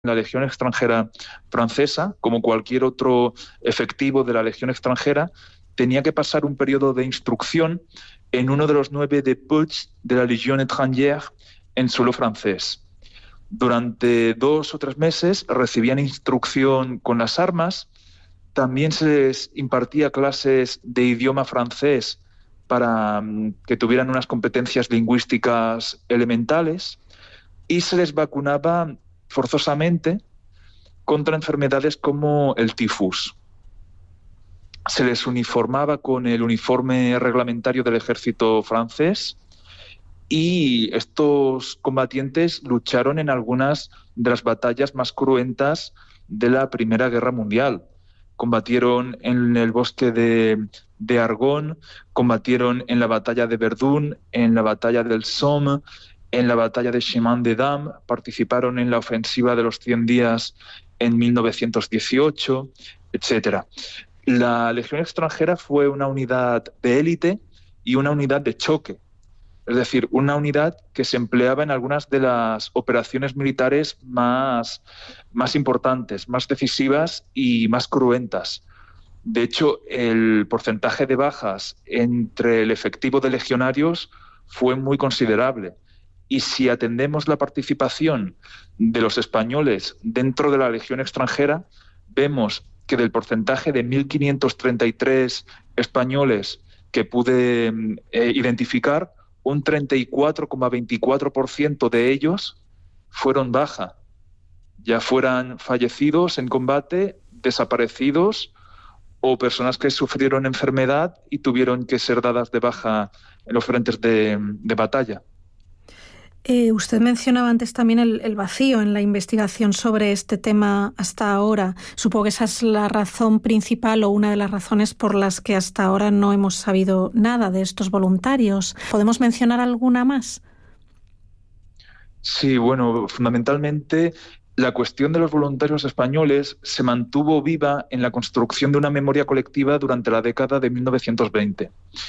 la Legión Extranjera francesa, como cualquier otro efectivo de la Legión Extranjera, tenía que pasar un periodo de instrucción en uno de los 9 dépôts de la Légion étrangère en suelo francés. Durante 2 o 3 meses recibían instrucción con las armas, también se les impartía clases de idioma francés para que tuvieran unas competencias lingüísticas elementales y se les vacunaba forzosamente contra enfermedades como el tifus. Se les uniformaba con el uniforme reglamentario del ejército francés y estos combatientes lucharon en algunas de las batallas más cruentas de la Primera Guerra Mundial. Combatieron en el bosque de Argonne, combatieron en la batalla de Verdún, en la batalla del Somme, en la batalla de Chemin-des-Dames, participaron en la ofensiva de los 100 días en 1918, etc. La Legión Extranjera fue una unidad de élite y una unidad de choque, es decir, una unidad que se empleaba en algunas de las operaciones militares más importantes, más decisivas y más cruentas. De hecho, el porcentaje de bajas entre el efectivo de legionarios fue muy considerable. Y si atendemos la participación de los españoles dentro de la Legión Extranjera, vemos que del porcentaje de 1.533 españoles que pude identificar, un 34,24% de ellos fueron baja, ya fueran fallecidos en combate, desaparecidos o personas que sufrieron enfermedad y tuvieron que ser dadas de baja en los frentes de batalla. Usted mencionaba antes también el vacío en la investigación sobre este tema hasta ahora. Supongo que esa es la razón principal o una de las razones por las que hasta ahora no hemos sabido nada de estos voluntarios. ¿Podemos mencionar alguna más? Sí, bueno, fundamentalmente la cuestión de los voluntarios españoles se mantuvo viva en la construcción de una memoria colectiva durante la década de 1920.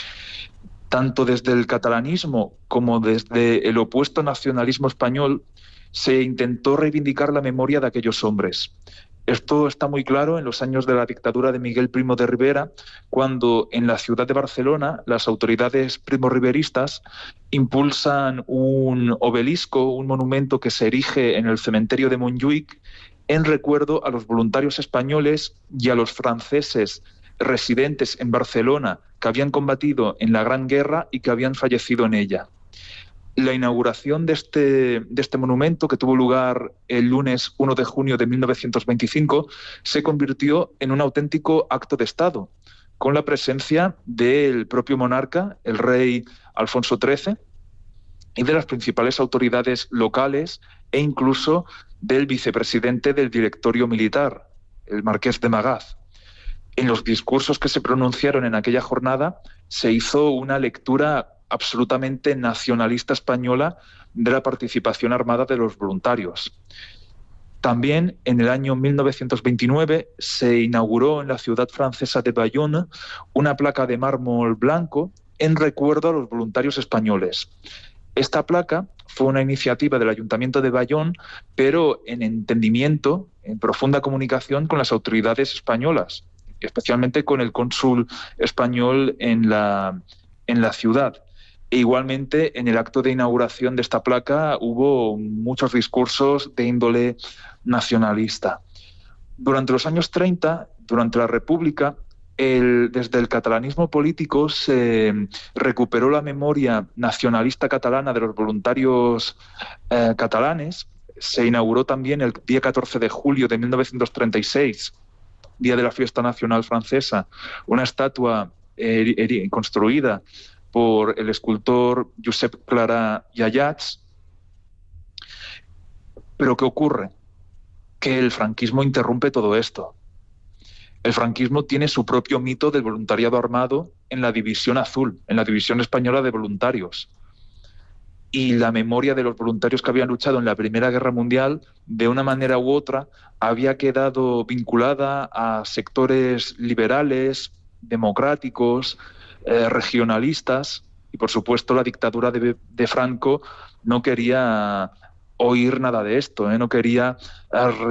Tanto desde el catalanismo como desde el opuesto nacionalismo español se intentó reivindicar la memoria de aquellos hombres. Esto está muy claro en los años de la dictadura de Miguel Primo de Rivera, cuando en la ciudad de Barcelona las autoridades primorriberistas impulsan un obelisco, un monumento que se erige en el cementerio de Montjuïc en recuerdo a los voluntarios españoles y a los franceses residentes en Barcelona que habían combatido en la Gran Guerra y que habían fallecido en ella. La inauguración de este monumento, que tuvo lugar el lunes 1 de junio de 1925, se convirtió en un auténtico acto de Estado, con la presencia del propio monarca, el rey Alfonso XIII, y de las principales autoridades locales e incluso del vicepresidente del directorio militar, el marqués de Magaz. En los discursos que se pronunciaron en aquella jornada se hizo una lectura absolutamente nacionalista española de la participación armada de los voluntarios. También en el año 1929 se inauguró en la ciudad francesa de Bayonne una placa de mármol blanco en recuerdo a los voluntarios españoles. Esta placa fue una iniciativa del Ayuntamiento de Bayonne, pero en entendimiento, en profunda comunicación con las autoridades españolas, especialmente con el cónsul español en la ciudad. E igualmente, en el acto de inauguración de esta placa hubo muchos discursos de índole nacionalista. Durante los años 30, durante la República, desde el catalanismo político se recuperó la memoria nacionalista catalana de los voluntarios catalanes. Se inauguró también el día 14 de julio de 1936, Día de la Fiesta Nacional Francesa, una estatua construida por el escultor Josep Clarà i Ayats. Pero ¿qué ocurre? Que el franquismo interrumpe todo esto. El franquismo tiene su propio mito del voluntariado armado en la División Azul, en la División Española de Voluntarios. Y la memoria de los voluntarios que habían luchado en la Primera Guerra Mundial, de una manera u otra, había quedado vinculada a sectores liberales, democráticos, regionalistas, y por supuesto la dictadura de Franco no quería oír nada de esto, no quería